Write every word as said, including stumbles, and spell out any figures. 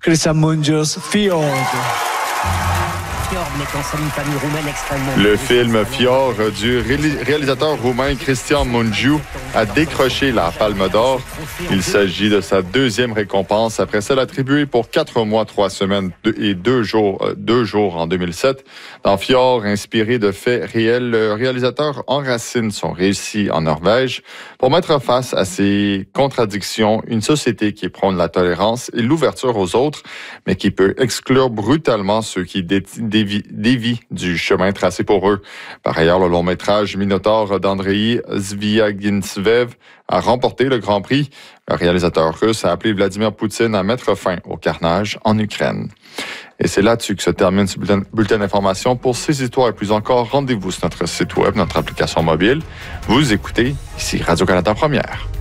Cristian Mungiu's Fjord. Le film Fjord du réalisateur roumain Cristian Mungiu a décroché la Palme d'Or. Il s'agit de sa deuxième récompense après celle attribuée pour quatre mois, trois semaines et deux jours, deux jours en deux mille sept. Dans Fjord, inspiré de faits réels, le réalisateur enracine son récit en Norvège pour mettre face à ses contradictions, une société qui prône la tolérance et l'ouverture aux autres, mais qui peut exclure brutalement ceux qui dévient dévie du chemin tracé pour eux. Par ailleurs, le long-métrage Minotaur d'Andrei Zvyagintsev a remporté le Grand Prix. Le réalisateur russe a appelé Vladimir Poutine à mettre fin au carnage en Ukraine. Et c'est là-dessus que se termine ce bulletin, bulletin d'information. Pour ces histoires et plus encore, rendez-vous sur notre site web, notre application mobile. Vous écoutez ici Radio-Canada Première.